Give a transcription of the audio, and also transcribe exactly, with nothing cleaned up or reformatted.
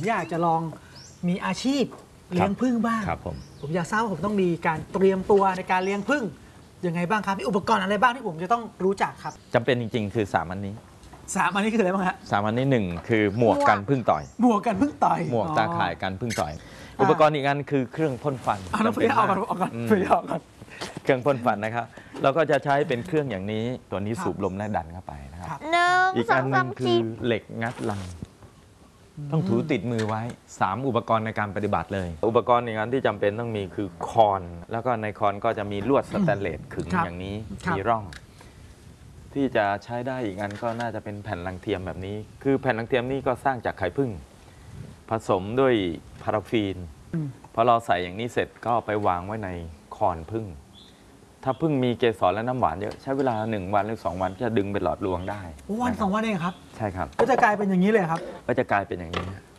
อยากจะลองมีอาชีพเลี้ยงผึ้งบ้างครับผมผมอยากทราบว่าผมต้องมีการเตรียมตัวในการเลี้ยงผึ้งยังไงบ้างครับมีอุปกรณ์อะไรบ้างที่ผมจะต้องรู้จักครับจำเป็นจริงๆคือสามอันนี้สามอันนี้คืออะไรบ้างฮะสามอันนี้หนึ่งคือหมวกกันผึ้งต่อยหมวกกันผึ้งต่อยหมวกตาข่ายกันผึ้งต่อย อุปกรณ์อีกอันคือเครื่องพ่นฟันเอาเพื่อเอากันเอากันเพื่อเอากันเครื่องพ่นฟันนะครับเราก็จะใช้เป็นเครื่องอย่างนี้ตัวนี้สูบลมและดันเข้าไปนะครับอีกอันนึงคือเหล็กงัดลังต้องถูติดมือไว้สามอุปกรณ์ในการปฏิบัติเลยอุปกรณ์อีกอันที่จำเป็นต้องมีคือคอนแล้วก็ในคอนก็จะมีลวดสแตนเลสขึงอย่างนี้มีร่องที่จะใช้ได้อีกอันก็น่าจะเป็นแผ่นรังเทียมแบบนี้คือแผ่นรังเทียมนี้ก็สร้างจากไข่ผึ้งผสมด้วยพาราฟีนพอเราใส่อย่างนี้เสร็จก็ไปวางไว้ในคอนผึ้งถ้าผึ้งมีเกสรและน้ำหวานเยอะใช้เวลาหนึ่งวันหรือสองวันจะดึงเป็นหลอดรวงได้วันสองวันเองครับใช่ครับก็จะกลายเป็นอย่างนี้เลยครับก็จะกลายเป็นอย่างนี้